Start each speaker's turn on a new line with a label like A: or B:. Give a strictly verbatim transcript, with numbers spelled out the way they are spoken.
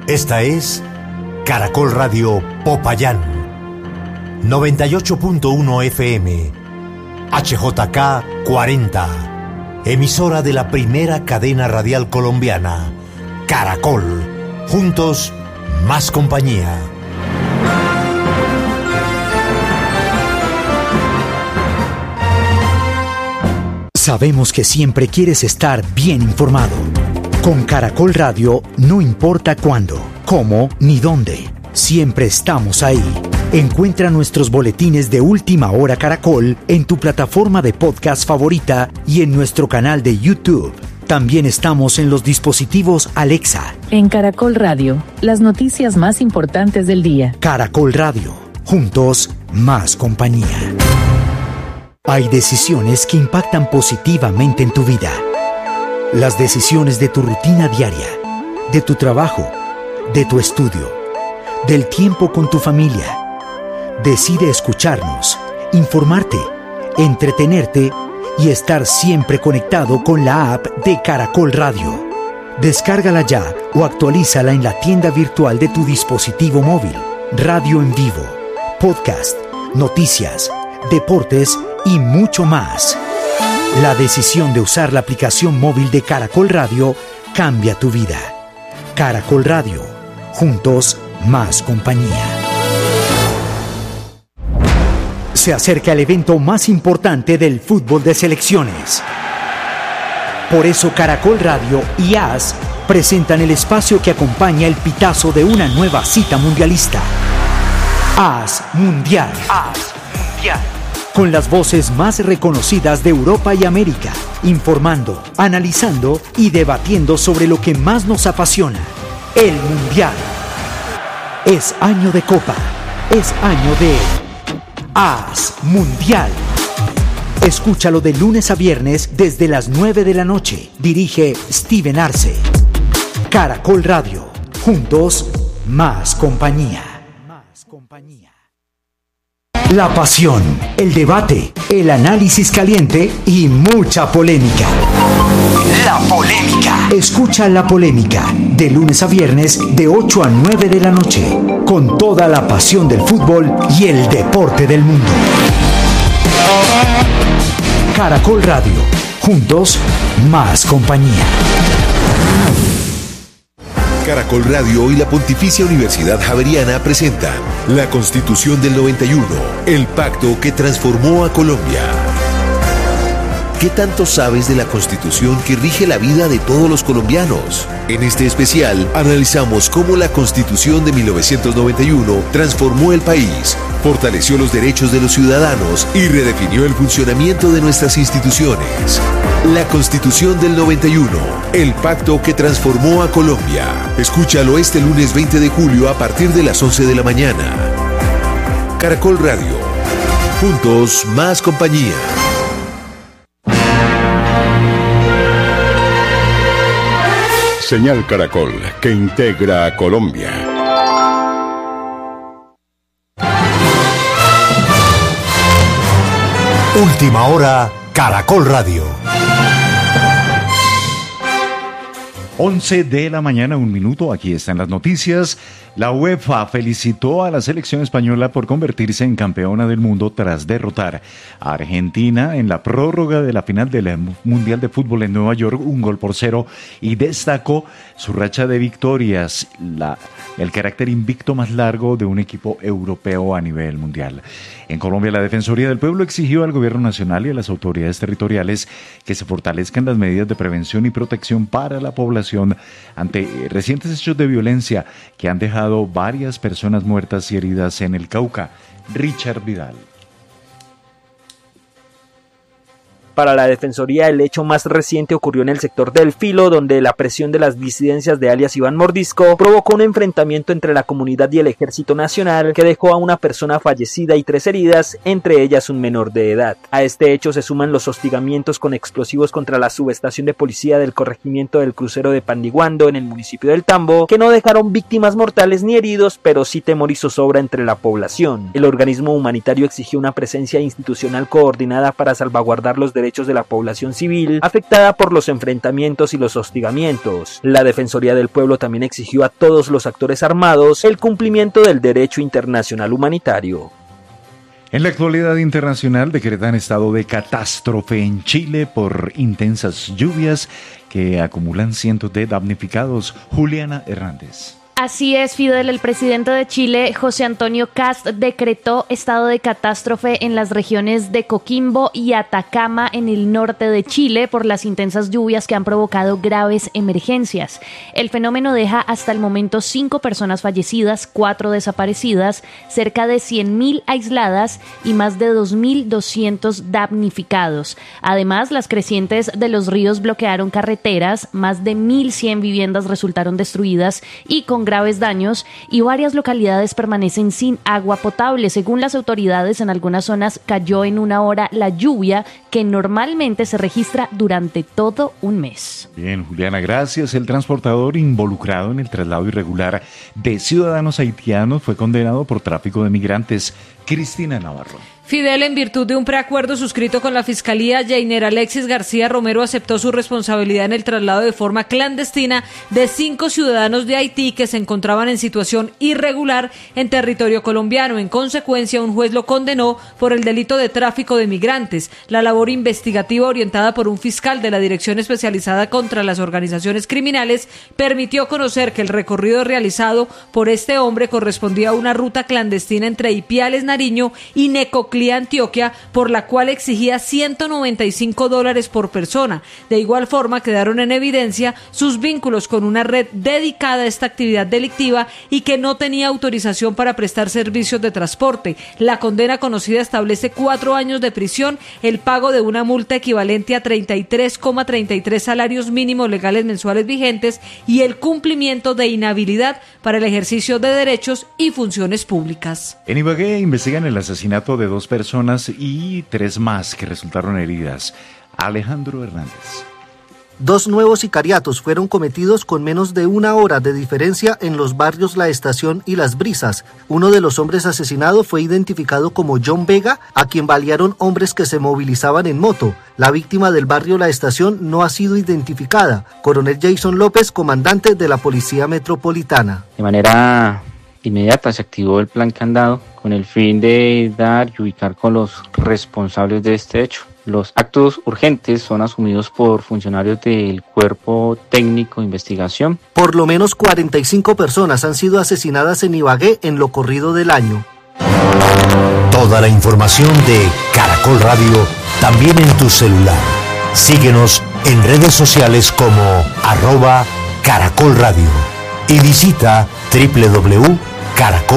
A: Esta es Caracol Radio Popayán, noventa y ocho punto uno F M, H J K cuarenta, emisora de la primera cadena radial colombiana, Caracol. Juntos, más compañía.
B: Sabemos que siempre quieres estar bien informado. Con Caracol Radio, no importa cuándo, cómo ni dónde, siempre estamos ahí. Encuentra nuestros boletines de Última Hora Caracol en tu plataforma de podcast favorita y en nuestro canal de YouTube. También estamos en los dispositivos Alexa.
C: En Caracol Radio, las noticias más importantes del día.
B: Caracol Radio, juntos, más compañía. Hay decisiones que impactan positivamente en tu vida. Las decisiones de tu rutina diaria, de tu trabajo, de tu estudio, del tiempo con tu familia. Decide escucharnos, informarte, entretenerte y estar siempre conectado con la app de Caracol Radio. Descárgala ya o actualízala en la tienda virtual de tu dispositivo móvil. Radio en vivo, podcast, noticias, deportes y mucho más. La decisión de usar la aplicación móvil de Caracol Radio cambia tu vida. Caracol Radio, juntos, más compañía. Se acerca el evento más importante del fútbol de selecciones. Por eso Caracol Radio y A S presentan el espacio que acompaña el pitazo de una nueva cita mundialista. A S Mundial. A S Mundial. Con las voces más reconocidas de Europa y América, informando, analizando y debatiendo sobre lo que más nos apasiona, el Mundial. Es año de Copa, es año de A S Mundial. Escúchalo de lunes a viernes desde las nueve de la noche. Dirige Steven Arce. Caracol Radio, juntos, más compañía. Más compañía. La pasión, el debate, el análisis caliente y mucha polémica. La polémica. Escucha La Polémica de lunes a viernes de ocho a nueve de la noche con toda la pasión del fútbol y el deporte del mundo. Caracol Radio, juntos, más compañía.
D: Caracol Radio y la Pontificia Universidad Javeriana presentan la Constitución del noventa y uno, el pacto que transformó a Colombia. ¿Qué tanto sabes de la Constitución que rige la vida de todos los colombianos? En este especial analizamos cómo la Constitución de mil novecientos noventa y uno transformó el país, fortaleció los derechos de los ciudadanos y redefinió el funcionamiento de nuestras instituciones. La Constitución del noventa y uno, el pacto que transformó a Colombia. Escúchalo este lunes veinte de julio a partir de las once de la mañana. Caracol Radio. Juntos, más compañía.
E: Señal Caracol, que integra a Colombia.
A: Última Hora, Caracol Radio.
F: once de la mañana, un minuto, aquí están las noticias. La UEFA felicitó a la selección española por convertirse en campeona del mundo tras derrotar a Argentina en la prórroga de la final del Mundial de Fútbol en Nueva York, un gol por cero, y destacó su racha de victorias, la, el carácter invicto más largo de un equipo europeo a nivel mundial. En Colombia, la Defensoría del Pueblo exigió al Gobierno Nacional y a las autoridades territoriales que se fortalezcan las medidas de prevención y protección para la población ante recientes hechos de violencia que han dejado varias personas muertas y heridas en el Cauca. Richard Vidal.
G: Para la Defensoría, el hecho más reciente ocurrió en el sector del Filo, donde la presión de las disidencias de alias Iván Mordisco provocó un enfrentamiento entre la comunidad y el Ejército Nacional que dejó a una persona fallecida y tres heridas, entre ellas un menor de edad. A este hecho se suman los hostigamientos con explosivos contra la subestación de policía del corregimiento del crucero de Pandiguando en el municipio del Tambo, que no dejaron víctimas mortales ni heridos, pero sí temor y zozobra entre la población. El organismo humanitario exigió una presencia institucional coordinada para salvaguardar los derechos derechos de la población civil afectada por los enfrentamientos y los hostigamientos. La Defensoría del Pueblo también exigió a todos los actores armados el cumplimiento del derecho internacional humanitario.
F: En la actualidad internacional decretan estado de catástrofe en Chile por intensas lluvias que acumulan cientos de damnificados. Juliana Hernández.
H: Así es, Fidel. El presidente de Chile, José Antonio Kast, decretó estado de catástrofe en las regiones de Coquimbo y Atacama en el norte de Chile por las intensas lluvias que han provocado graves emergencias. El fenómeno deja hasta el momento cinco personas fallecidas, cuatro desaparecidas, cerca de cien mil aisladas y más de dos mil doscientos damnificados. Además, las crecientes de los ríos bloquearon carreteras, más de mil cien viviendas resultaron destruidas y con graves daños, y varias localidades permanecen sin agua potable. Según las autoridades, en algunas zonas cayó en una hora la lluvia que normalmente se registra durante todo un mes.
F: Bien, Juliana, gracias. El transportador involucrado en el traslado irregular de ciudadanos haitianos fue condenado por tráfico de migrantes. Cristina Navarro.
I: Fidel, en virtud de un preacuerdo suscrito con la Fiscalía, Jainer Alexis García Romero aceptó su responsabilidad en el traslado de forma clandestina de cinco ciudadanos de Haití que se encontraban en situación irregular en territorio colombiano. En consecuencia, un juez lo condenó por el delito de tráfico de migrantes. La labor investigativa orientada por un fiscal de la Dirección Especializada contra las Organizaciones Criminales permitió conocer que el recorrido realizado por este hombre correspondía a una ruta clandestina entre Ipiales, Nariño y Necoclí, Antioquia, por la cual exigía ciento noventa y cinco dólares por persona. De igual forma, quedaron en evidencia sus vínculos con una red dedicada a esta actividad delictiva y que no tenía autorización para prestar servicios de transporte. La condena conocida establece cuatro años de prisión, el pago de una multa equivalente a treinta y tres coma treinta y tres salarios mínimos legales mensuales vigentes y el cumplimiento de inhabilidad para el ejercicio de derechos y funciones públicas.
F: En Ibagué investigan el asesinato de dos personas y tres más que resultaron heridas. Alejandro Hernández.
J: Dos nuevos sicariatos fueron cometidos con menos de una hora de diferencia en los barrios La Estación y Las Brisas. Uno de los hombres asesinados fue identificado como John Vega, a quien balearon hombres que se movilizaban en moto. La víctima del barrio La Estación no ha sido identificada. Coronel Jason López, comandante de la Policía Metropolitana.
K: De manera inmediata se activó el plan Candado con el fin de dar y ubicar con los responsables de este hecho. Los actos urgentes son asumidos por funcionarios del Cuerpo Técnico de Investigación.
J: Por lo menos cuarenta y cinco personas han sido asesinadas en Ibagué en lo corrido del año.
A: Toda la información de Caracol Radio también en tu celular. Síguenos en redes sociales como arroba Caracol Radio y visita doble u doble u doble u punto caracol